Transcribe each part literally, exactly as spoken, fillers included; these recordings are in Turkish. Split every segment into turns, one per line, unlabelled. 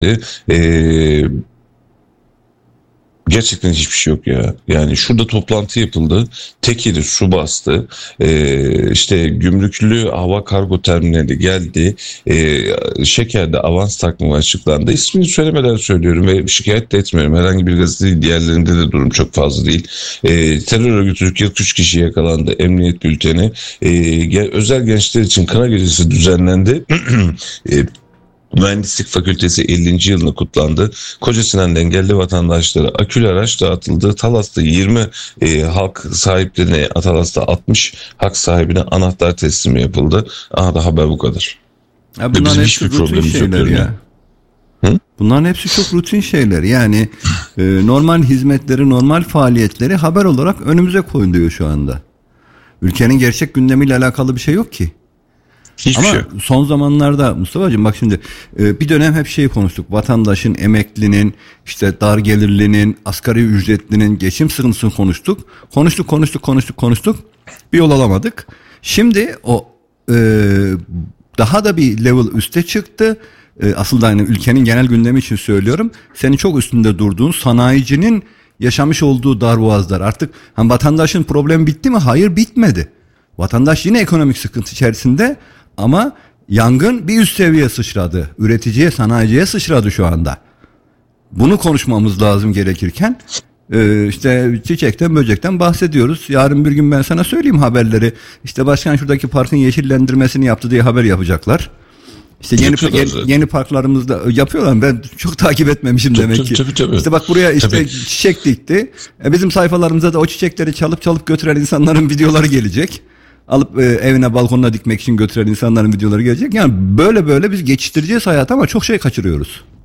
Ee, Gerçekten hiçbir şey yok ya. Yani şurada toplantı yapıldı. Tekiri su bastı. Ee, işte gümrüklü hava kargo terminali geldi. Ee, şekerde avans takımı açıklandı. İsmini söylemeden söylüyorum ve şikayet de etmiyorum. Herhangi bir gazete değil, diğerlerinde de durum çok fazla değil. Ee, terör örgütü kırk üç kişi yakalandı. Emniyet bülteni. Ee, özel gençler için kına gecesi düzenlendi. ee, Mühendislik Fakültesi ellinci yılını kutlandı. Kocasinan engelli vatandaşlara akülü araç dağıtıldı. Talas'ta yirmi e, halk sahiplerine, Atalas'ta altmış hak sahibine anahtar teslimi yapıldı. Aha da haber bu kadar.
Ya bunların hepsi rutin şeyler ya. Hı? Bunların hepsi çok rutin şeyler. Yani e, normal hizmetleri, normal faaliyetleri haber olarak önümüze koyuluyor şu anda. Ülkenin gerçek gündemiyle alakalı bir şey yok ki. Hiçbir Ama şey. Son zamanlarda Mustafa'cığım bak şimdi bir dönem hep şey konuştuk. Vatandaşın, emeklinin, işte dar gelirlinin, asgari ücretlinin geçim sıkıntısını konuştuk. Konuştuk, konuştuk, konuştuk, konuştuk. Bir yol alamadık. Şimdi o e, daha da bir level üste çıktı. E, asıl da yani ülkenin genel gündemi için söylüyorum. Senin çok üstünde durduğun sanayicinin yaşamış olduğu darboğazlar. Artık hani vatandaşın problemi bitti mi? Hayır, bitmedi. Vatandaş yine ekonomik sıkıntı içerisinde ama yangın bir üst seviyeye sıçradı. Üreticiye, sanayiciye sıçradı şu anda. Bunu konuşmamız lazım gerekirken e, işte çiçekten, böcekten bahsediyoruz. Yarın bir gün ben sana söyleyeyim haberleri. İşte başkan şuradaki parkın yeşillendirmesini yaptı diye haber yapacaklar. İşte yeni, yeni, yeni parklarımızda yapıyorlar. Ben çok takip etmemişim tabii, demek tabii, ki. Tabii, tabii. İşte bak buraya işte tabii. Çiçek dikti. E bizim sayfalarımıza da o çiçekleri çalıp çalıp götüren insanların videoları gelecek. Alıp e, evine, balkonuna dikmek için götüren insanların videoları gelecek. Yani böyle böyle biz geçiştireceğiz hayatı ama çok şey kaçırıyoruz.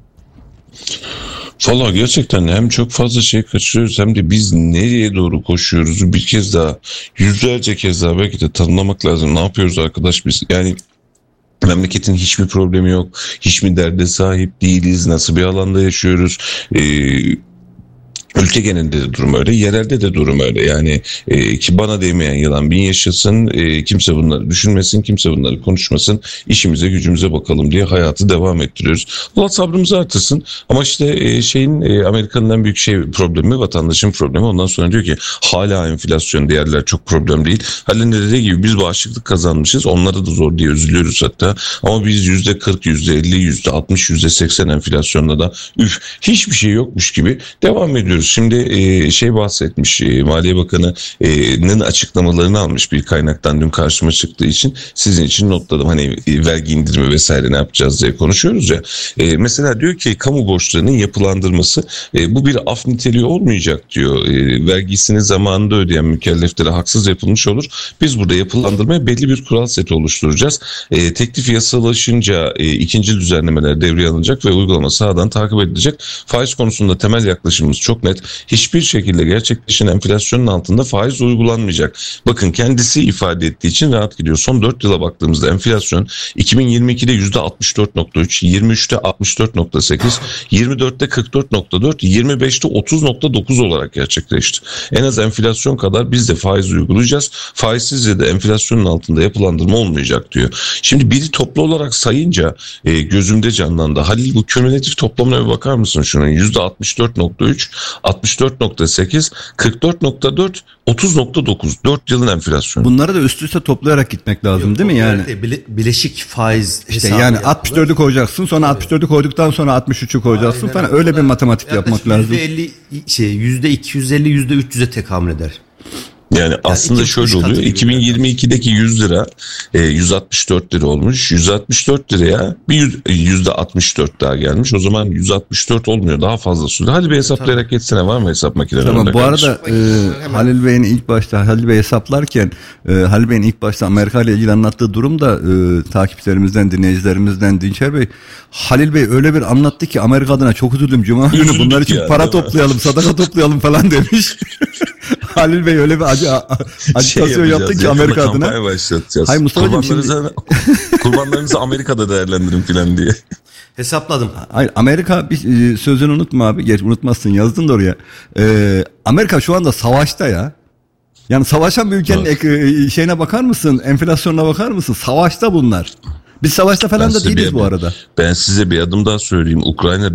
Valla gerçekten hem çok fazla şey kaçırıyoruz hem de biz nereye doğru koşuyoruz bir kez daha, yüzlerce kez daha belki de tanımlamak lazım. Ne yapıyoruz arkadaş biz? Yani memleketin hiçbir problemi yok. Hiç mi derde sahip değiliz? Nasıl bir alanda yaşıyoruz? Eee Ülke genelinde de durum öyle, yerelde de durum öyle. Yani e, ki bana değmeyen yılan bin yaşasın, e, kimse bunları düşünmesin, kimse bunları konuşmasın, işimize gücümüze bakalım diye hayatı devam ettiriyoruz. Allah sabrımızı artırsın ama işte e, şeyin e, Amerika'nın en büyük şey problemi, vatandaşın problemi. Ondan sonra diyor ki hala enflasyon, diğerler çok problem değil. Halil'in de dediği gibi biz bağışıklık kazanmışız, onlara da zor diye üzülüyoruz hatta. Ama biz yüzde kırk, yüzde elli, yüzde altmış, yüzde seksen enflasyonla da üf hiçbir şey yokmuş gibi devam ediyoruz. Şimdi e, şey bahsetmiş, e, Maliye Bakanı'nın açıklamalarını almış bir kaynaktan, dün karşıma çıktığı için sizin için notladım. Hani e, vergi indirimi vesaire ne yapacağız diye konuşuyoruz ya. E, mesela diyor ki kamu borçlarının yapılandırması e, bu bir af niteliği olmayacak diyor. E, vergisini zamanında ödeyen mükelleflere haksız yapılmış olur. Biz burada yapılandırmaya belli bir kural seti oluşturacağız. E, teklif yasalaşınca e, ikinci düzenlemeler devreye alınacak ve uygulama sahadan takip edilecek. Faiz konusunda temel yaklaşımımız çok net. Hiçbir şekilde gerçekleşen enflasyonun altında faiz uygulanmayacak. Bakın kendisi ifade ettiği için rahat gidiyor. Son dört yıla baktığımızda enflasyon iki bin yirmi ikide yüzde altmış dört nokta üç, yirmi üçte altmış dört nokta sekiz, yirmi dörtte kırk dört nokta dört, yirmi beşte otuz nokta dokuz olarak gerçekleşti. En az enflasyon kadar biz de faiz uygulayacağız. Faizsiz ya da enflasyonun altında yapılandırma olmayacak diyor. Şimdi biri toplu olarak sayınca e, gözümde canlandı. Halil, bu kümülatif toplamına bir bakar mısın şunun? yüzde altmış dört nokta üç, altmış dört nokta sekiz, kırk dört nokta dört, otuz nokta dokuz. dört yılın enflasyonu.
Bunları da üst üste toplayarak gitmek lazım. Yok, değil mi yani?
Bile, bileşik faiz
işte yani yaptılar. altmış dördü koyacaksın, sonra altmış dördü koyduktan sonra altmış üçü koyacaksın falan. Öyle bir matematik yapmak lazım.
yüzde elli şey yüzde iki yüz elli, yüzde üç yüze tekamül eder.
Yani, yani aslında şöyle oluyor. iki bin yirmi ikideki yüz lira e, yüz altmış dört lira olmuş. yüz altmış dört liraya bir yüzde altmış dört daha gelmiş. O zaman yüz altmış dört olmuyor. Daha fazla süre. Hadi bir hesaplayarak geçsene, var mı hesap makineleri?
Tamam, bu arada e, Halil Bey'in ilk başta Halil Bey hesaplarken e, Halil Bey'in ilk başta Amerika ile ilgili anlattığı durum da e, takipçilerimizden, dinleyicilerimizden Dinçer Bey, Halil Bey öyle bir anlattı ki Amerika adına çok üzüldüm. Cuma günü bunlar için ya, para toplayalım, sadaka toplayalım falan demiş. Halil Bey öyle bir acı ajitasyon şey yaptı ki Amerika adına.
Kampanya başlatacağız.
Hayır Mustafa'cığım,
kurbanlarınızı, şimdi... kurbanlarınızı Amerika'da değerlendirin falan diye.
Hesapladım.
Hayır, Amerika bir sözünü unutma abi. Geç unutmazsın, yazdın da oraya. Ee, Amerika şu anda savaşta ya. Yani savaşan bir ülkenin evet. şeyine bakar mısın? Enflasyonuna bakar mısın? Savaşta bunlar. Biz savaşta falan
Ben
da
size
değiliz
bir-
bu arada.
Ben size bir adım daha söyleyeyim. Ukrayna